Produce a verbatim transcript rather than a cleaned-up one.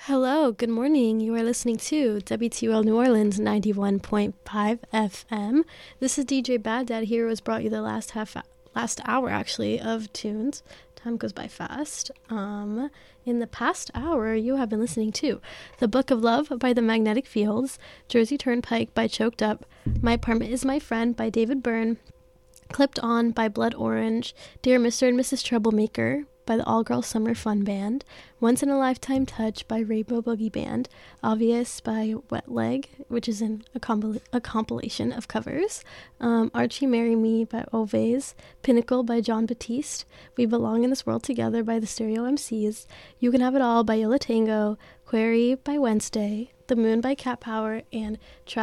Hello, good morning. You are listening to W T U L New Orleans ninety-one point five F M. This is D J Bad Dad here, who has brought you the last half, last hour actually, of tunes. Time goes by fast. Um, in the past hour, you have been listening to The Book of Love by The Magnetic Fields, Jersey Turnpike by Choked Up, My Apartment Is My Friend by David Byrne, Clipped On by Blood Orange, Dear Mister and Missus Troublemaker by the All Girl Summer Fun Band, Once in a Lifetime Touch by Rainbow Boogie Band, Obvious by Wet Leg, which is in a, compil- a compilation of covers, um, Archie Marry Me by Ovays, Pinnacle by John Batiste, We Belong in This World Together by the Stereo M Cs, You Can Have It All by Yola Tango, Query by Wednesday, The Moon by Cat Power, and Tra-